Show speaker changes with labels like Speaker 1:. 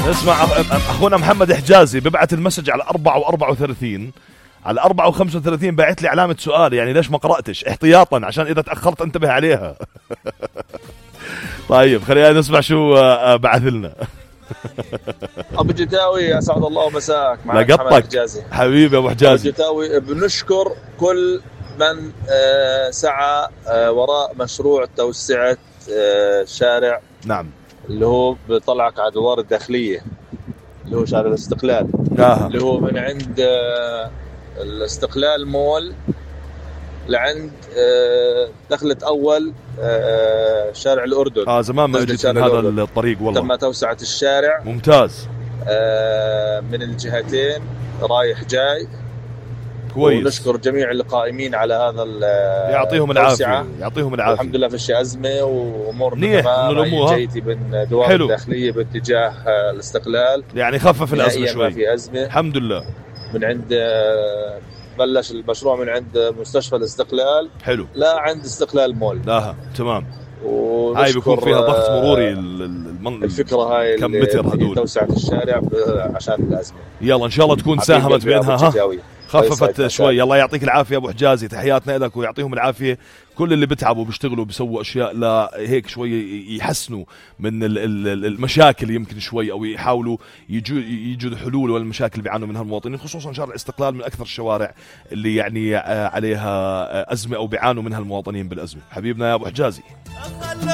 Speaker 1: اسمع أخونا محمد حجازي ببعت المسج على 4 و34 على 4 و35 باعت لي علامة سؤال، يعني ليش ما قرأتش احتياطا عشان إذا تأخرت انتبه عليها. طيب خلينا نسمع شو بعث لنا.
Speaker 2: أبو جتاوي أسعد الله مساك،
Speaker 1: معك محمد حجازي حبيبي أبو حجازي.
Speaker 2: أبو جتاوي بنشكر كل من سعى وراء مشروع توسعة شارع
Speaker 1: نعم
Speaker 2: اللي هو بطلعك على الدوار الداخلية اللي هو شارع الاستقلال اللي هو من عند الاستقلال مول لعند دخلة أول شارع الأردن.
Speaker 1: زمان ما أجيت من هذا الطريق والله.
Speaker 2: تم توسعة الشارع
Speaker 1: ممتاز
Speaker 2: من الجهتين رايح جاي
Speaker 1: كويس.
Speaker 2: ونشكر جميع القائمين على هذا
Speaker 1: يعطيهم العافية. يعطيهم العافية.
Speaker 2: الحمد لله فيش أزمة وأمورنا تمام. جيتي من دوار الداخلية باتجاه الاستقلال
Speaker 1: يعني خفف الأزمة شوي.
Speaker 2: ما في أزمة
Speaker 1: الحمد لله.
Speaker 2: من عند بلش المشروع من عند مستشفى الاستقلال
Speaker 1: حلو
Speaker 2: لا عند استقلال مول.
Speaker 1: تمام. هاي بيكون فيها ضغط مروري
Speaker 2: الفكرة هاي
Speaker 1: كم متر هدول
Speaker 2: توسعة الشارع عشان الأزمة.
Speaker 1: يلا إن شاء الله تكون ساهمت بينها خففت شوي. الله يعطيك العافية أبو حجازي، تحياتنا لك ويعطيهم العافية كل اللي بتعبوا بيشتغلوا بيسووا أشياء لا هيك شوي يحسنوا من المشاكل يمكن شوي أو يحاولوا يجوا حلول والمشاكل اللي بيعانوا منها المواطنين، خصوصا شارع الاستقلال من أكثر الشوارع اللي يعني عليها أزمة أو بيعانوا منها المواطنين بالأزمة. حبيبنا يا أبو حجازي.